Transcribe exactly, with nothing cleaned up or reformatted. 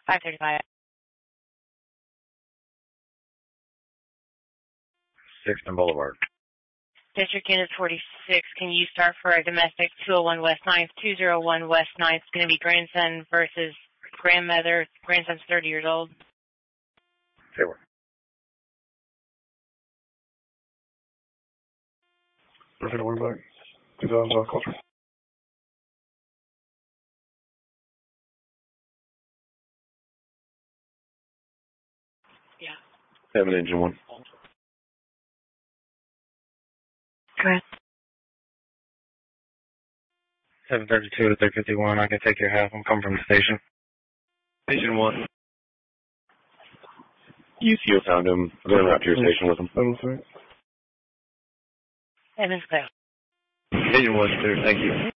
five thirty-five. Sixton Boulevard. District Unit forty-six, can you start for a domestic two oh one West ninth, two oh one West ninth? It's going to be grandson versus grandmother. Grandson's thirty years old. Sure. Perfect, we're back. two thousand South Culture. Yeah. Seven engine one. Go ahead. seven thirty-two to three fifty-one. I can take your half. I'm coming from the station. Station one. U C O found him. I'm going to route to your station with him. Evan's clear. Station one, sir. Thank you.